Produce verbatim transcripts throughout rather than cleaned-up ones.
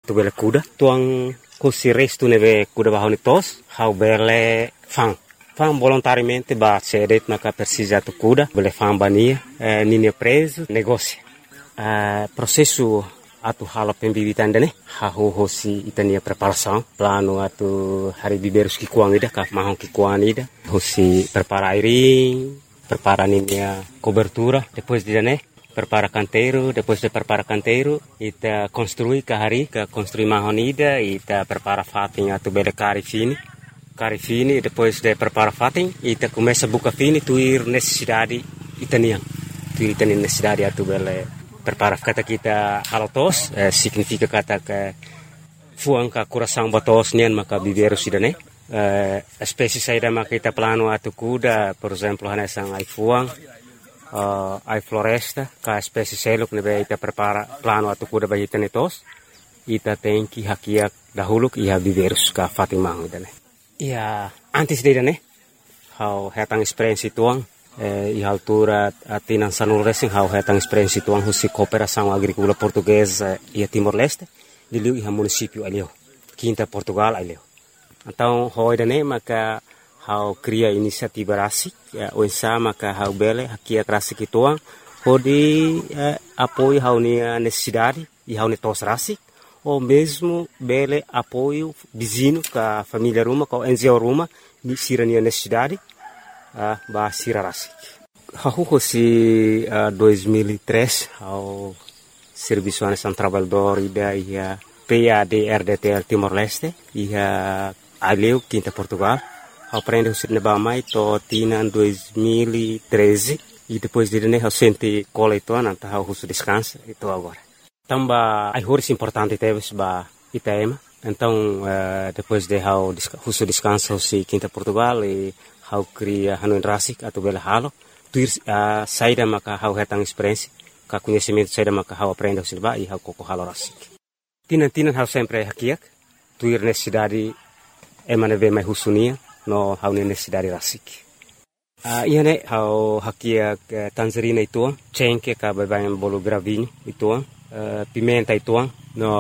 tu bele kuda tuang husi restu nebe kuda bahoni tos hau bele fang fang volontariamente ba cedet maka persija tu kuda bele fang bania eh, nini preso negócio eh, processo atu hala pembibitan dane hahu hosi itania preparação plano atu hari biberus ki kuang ida ka mahon ki kuang ida hosi prepara airing prepara ninia cobertura depois de dane prepara canteiro depois de prepara canteiro ita construi ka hari ka construi mahon ida ita prepara fating atu bele cari fini cari fini depois de prepara fating ita começa buka fini tuir necessidade itania tuir itania necessidade atu bele prepara kata kita halotos eh, significa kata ke fuang ka coração batos nian maka biberu sidane eh, espécie saída maka kita plano atu kuda por exemplo hanesang ai fuang uh, ai floresta ka espécie seluk nebe ita prepara plano atu kuda bagi tenetos ita tenki hakiak dahulu iha biberus ka fatimang idane ia antes de dane how hetang experience tuang Eh, e altura atinan sanul racing hau hetang experiência tuang husi cooperação agrícola portuguesa e Timor-Leste diliu iha município alio quinta Portugal alio então hoida ne maka hau cria inisiativa rasik ya onsa maka hau bele hakia rasik tuang hodi eh, apoio hau ni necessidade e hau ne tos rasik ou mesmo bele apoio vizinho ka família ruma ka N G O ruma ni sirania necessidade Ah, ba sira rasik. Hahu hosi uh, dois mil e três ao Serviço Nacional Trabalhador ida ia P A D R D T L Timor-Leste ia aleu quinta Portugal. Aprende hosi neba mai to tina dois mil e treze e depois de né ao sente cola itu anta hau hosi descansa itu agora. Tamba ai horis importante teves ba Itaema. Então uh, depois de hau hosi descansa hosi quinta Portugal e hau cria hanuin rasik atau bela halo tuir uh, saida maka hau hetang experiência ka conhecimento saida maka hau aprende silba e hau koko halo rasik tinan tinan hau sempre hakiak tuir necessidade emane ve mai husunia no hau necessidade rasik uh, iane hau hakiak uh, tangerina itu cengke ka babayan bolu gravinho itu uh, pimenta itu no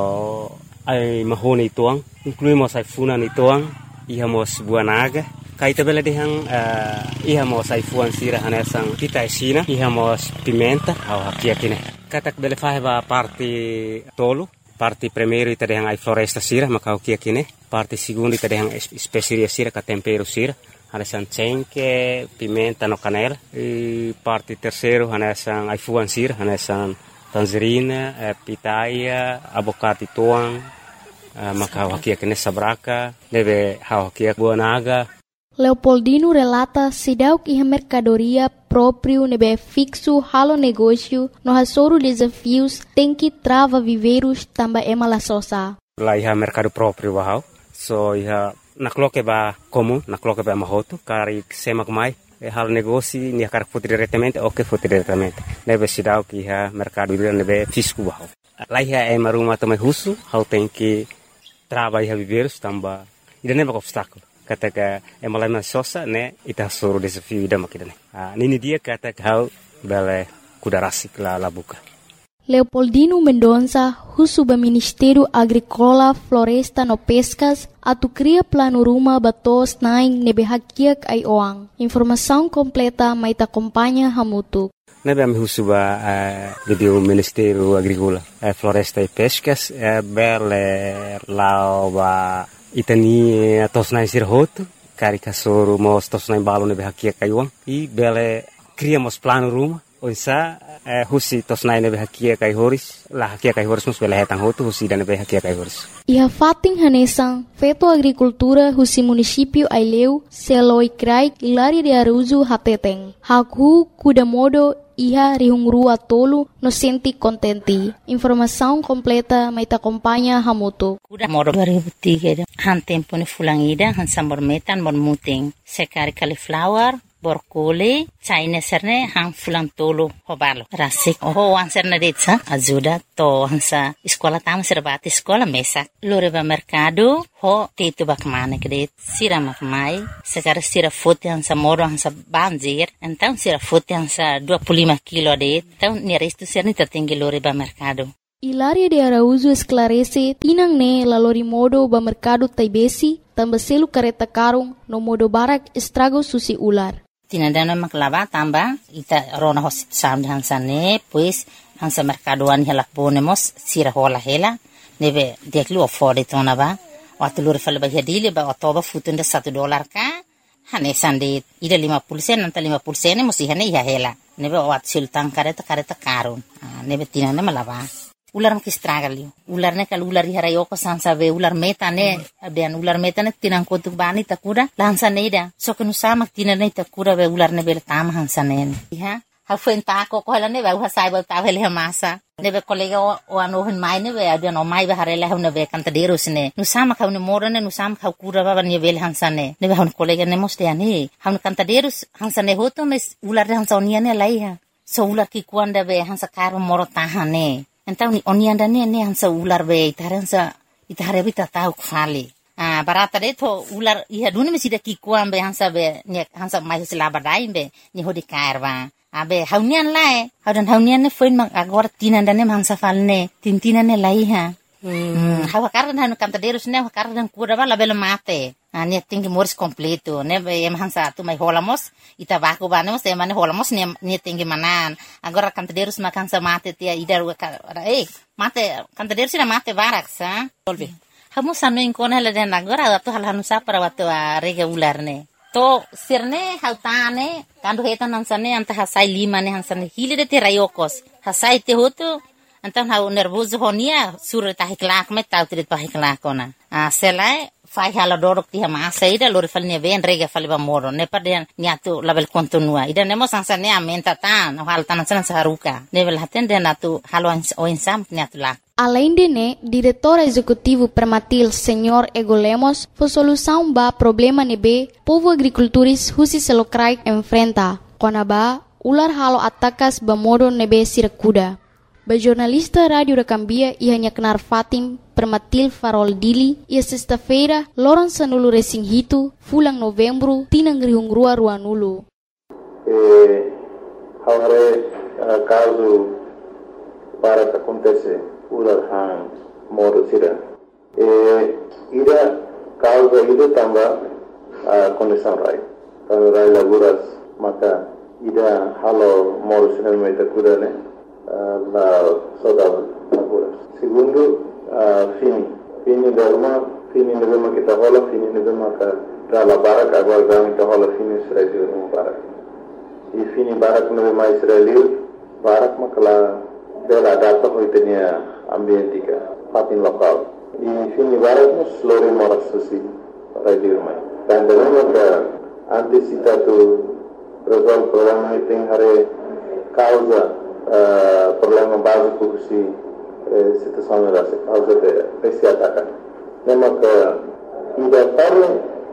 ai mahone itu incluímos ai funan itu ihamos buah naga kaita bela dehang uh, ihamos ai fuan sira hanesang kita esina ihamos pimenta au hakia kine katak bela faheba parte tolu parte primeiro ita dehang ai floresta sira maka hakia kine parte segundo ita dehang specie sira ka tempero sira hanesang cengke pimenta no canela e parte terceiro hanesang ai fuan sira hanesang tangerina eh, pitaya abocado tuang uh, maka hakia kine sabraka deve hakia buah naga. Leopoldino relata sidauk iha mercadoria próprio nebe fixo halo negócio no hasoro desafios tem que trava viveiros tamba ema la sosa. La iha mercado próprio wahau so iha nakloke ba comum nakloke ba mahoto kari semak mai e halo negócio ni kar foto diretamente o que foto diretamente nebe sidauk iha mercado nebe fixo wahau. La iha ema rumah tamai husu hau tem que trava iha viveiros tamba ida neba obstáculo. Kata ka emalama sosa ne ita suru desafio ida makidane. Ah nini dia kata kau bele kuda rasik la labuka. Leopoldino Mendonça, husuba Ministério Agrícola, Floresta no Pescas, atu cria plano ruma batos naing nebe hakiak ai oang. Informação completa mai ta acompanha hamutu. Nebe am husuba uh, do Ministério Agrícola, uh, Floresta e Pescas, uh, bele lauba itani tosnai sirhoto kari kasoro mos tosnai balu nebe hakia kaiwang i bele criamos plano ruma onsa eh, husi tosnai nebe hakia kai horis la hakia kai horis mus bele hetang hotu husi dan nebe hakia kai horis iha fating hanesang feto agricultura husi município aileu seloi krai ilari de aruzu hateteng haku kuda modo iha rihungrua tolu no senti contenti. Informação completa mai ta acompanha hamutu. Kuda modo dua ribu tiga han tempo ni fulangida han sambor metan mon muting sekari cauliflower borkole china serne han fulang tolu hobalo rasik oh wan serne detsa ajuda to hansa escola tam serbati escola mesa loreba mercado ho tetu bakmane kret sira makmai sekar sira fote hansa moro hansa banjir então sira fote hansa dua puluh lima kilo det então ni resto serne tatinggi loreba mercado Hilaria de Araújo esclarece tinang ne lalori modo ba mercado taibesi tambah selu kareta karung no modo barak estrago susi ular. Tinandana maklava tamba ita rona hosit sam de hansane pues hansa mercadoan helak bonemos sira hola hela nebe deklu ofode tona ba watulur fal ba hadile ba otoba futunda satu dolar ka hane sande ida lima puluh sen nanta lima puluh sen musi hane ya hela nebe wat sultan kareta kareta karun nebe tinandana malava ular makistragali ular ne kal ular harayo ko sansa be ular meta ne abian ular meta ne tinang kotuk bani takura lansa ne ida so kenu sama tinane takura be ular ne bel tam hansa ne ha ha fuenta ko ko ne ba ha sai ba ta vele masa ne be kolega o ano hen mai ne be abian o mai ba harela ne be kanta deros ne nu sama ka ne mora ne nu sama ka kura ba ne bel hansa ne ne be han kolega ne moste ani han kanta deros hansa ne hoto mes ular hansa onia ne lai ha so ular ki kuanda be hansa karo moro tahane Então, oni anda ne ne hansa ular be itaransa itare bita tau kfali. Ah, barata de to ular iha dune mesi de kikuan be hansa be ne hansa mai sila badai be ni hodi karwa. Abe haunian lae, haudan haunian ne foin mak agora tinan dane hansa falne, tintinan ne lai ha. Hmm, hawa kardan hanu cantaderos ne kardan kura bala bela mate. Ah, ne tinggi moris completo, ne be em hansa tu mai holamos, ita baku banemos e mane holamos ne ne tinggi manan. Agora cantaderos ma hansa mate tia idar eh mate cantaderos na mate barak sa. Solve. Hamu sanu inkona la den agora tu hal hanu sa para watu rega ular ne. To sirne hautane kandu hetan hansane anta hasai lima ne hansane hile de terayokos. Hasai te hotu Então, hau nervoso honia, sura tahi kelak me tau tidak tahi kelak ona. Ah, selai fai hala dorok tiha masa ida lori fal ne ven rega fal ba moro ne paden niatu label kontinua. Ida nemo sansa ne amenta tan, hal tanan sana saharuka. Ne bel haten de natu halo o insam niatu lak. Além de né, diretor executivo Permatil, senhor Ego Lemos, foi solução ba problema nebe povo agricultores husi selokrai enfrenta. Kona ba ular halo atakas ba modo nebe sirakuda. Ba jornalista Rádio da Cambia ia nyaknar Fatim Permatil Farol Dili ia sexta-feira loran sanulu resing hitu fulang novembro tinang rihung rua rua nulu. Eh, haware uh, caso para que acontece ular han moro sira. Eh, ida causa ida tamba uh, condição rai. Tamba rai laguras maka ida halo moro sira meita kuda ne. La saudade laguras. Segundo, uh, fini. Fini derma, fini nebema kita hola, fini nebema ka dala barak agora gami kita hola fini Israel no barak. E fini barak nebema Israel barak makala bela data hoitenia ambientika, fatin lokal. E fini barak nos lori moras susi radio mai. Dan derma ka antisipatu resolve problema iting hare causa Uh, problema básico que se uh, situação era causa de esse ataque. Lembra que ainda para